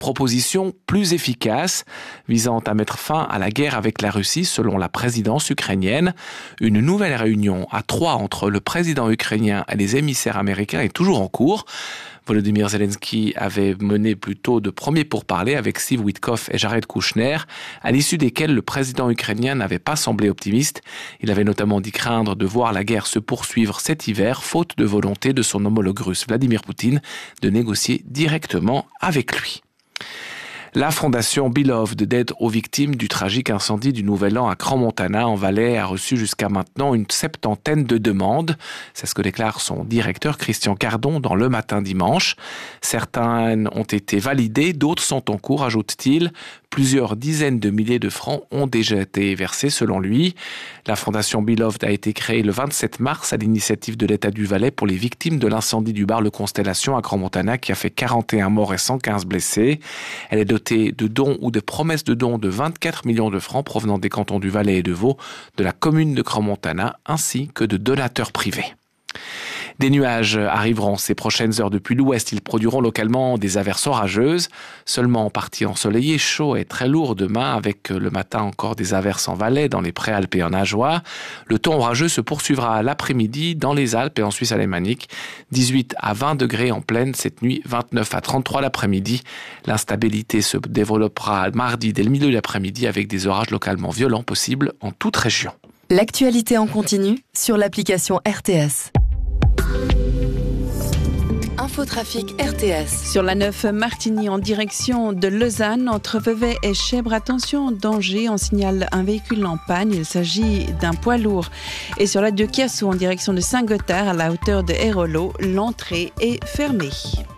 proposition plus efficace visant à mettre fin à la guerre avec la Russie selon la présidence ukrainienne. Une nouvelle réunion à 3 entre le président ukrainien et les émissaires américains est toujours en cours. Volodymyr Zelensky avait mené plutôt de premiers pourparlers avec Steve Witkoff et Jared Kushner, à l'issue desquels le président ukrainien n'avait pas semblé optimiste. Il avait notamment dit craindre de voir la guerre se poursuivre cet hiver, faute de volonté de son homologue russe Vladimir Poutine de négocier directement avec lui. La fondation Beloved d'aide aux victimes du tragique incendie du Nouvel An à Crans-Montana en Valais a reçu jusqu'à maintenant une 70aine de demandes. C'est ce que déclare son directeur Christian Cardon dans Le Matin dimanche. Certaines ont été validées, d'autres sont en cours, ajoute-t-il. Plusieurs dizaines de milliers de francs ont déjà été versés selon lui. La fondation Beloved a été créée le 27 mars à l'initiative de l'État du Valais pour les victimes de l'incendie du bar Le Constellation à Crans-Montana qui a fait 41 morts et 115 blessés. Elle est dotée de dons ou de promesses de dons de 24 millions de francs provenant des cantons du Valais et de Vaud, de la commune de Crans-Montana ainsi que de donateurs privés. Des nuages arriveront ces prochaines heures depuis l'ouest. Ils produiront localement des averses orageuses, seulement en partie ensoleillé, chaud et très lourd demain, avec le matin encore des averses en Valais, dans les Préalpes et en Ajoie. Le temps orageux se poursuivra l'après-midi dans les Alpes et en Suisse alémanique. 18 à 20 degrés en plaine cette nuit, 29 à 33 l'après-midi. L'instabilité se développera mardi dès le milieu de l'après-midi avec des orages localement violents possibles en toute région. L'actualité en continu sur l'application RTS. Infotrafic RTS. Sur la 9 Martigny en direction de Lausanne, entre Vevey et Chèvre, attention, danger, on signale un véhicule en panne, il s'agit d'un poids lourd. Et sur la 2 Chiasso en direction de Saint-Gothard, à la hauteur de Hérolo, l'entrée est fermée.